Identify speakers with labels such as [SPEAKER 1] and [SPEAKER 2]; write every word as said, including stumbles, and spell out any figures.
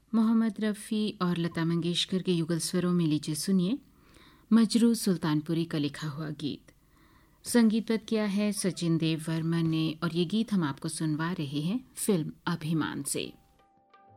[SPEAKER 1] मोहम्मद रफ़ी और लता मंगेशकर के युगल स्वरों में लीजिए सुनिए मजरू सुल्तानपुरी का लिखा हुआ गीत। संगीतवत किया है सचिन देव वर्मन ने और ये गीत हम आपको सुनवा रहे हैं फिल्म अभिमान से।